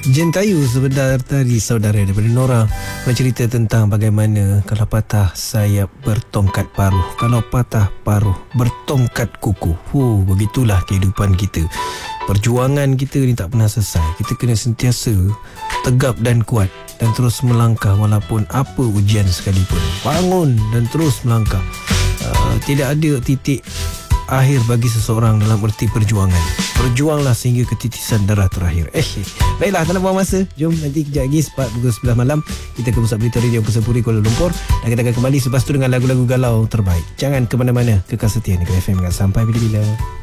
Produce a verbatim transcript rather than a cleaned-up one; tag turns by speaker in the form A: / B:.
A: Jentayu sebentar tadi saudara daripada Nora bercerita tentang bagaimana kalau patah sayap bertongkat paruh, kalau patah paruh bertongkat kuku. Huh, begitulah kehidupan kita. Perjuangan kita ni tak pernah selesai. Kita kena sentiasa tegap dan kuat dan terus melangkah walaupun apa ujian sekalipun. Bangun dan terus melangkah. Uh, tidak ada titik akhir bagi seseorang dalam erti perjuangan. Berjuanglah sehingga ketitisan darah terakhir. Eh, baiklah, tak nak buang masa. Jom nanti kejap lagi Sepat pukul sebelas malam kita ke Pusat Berita Radio Kesempuri Kuala Lumpur, dan kita akan kembali selepas tu dengan lagu-lagu galau terbaik. Jangan ke mana-mana, kekal setia dengan F M sampai bila-bila.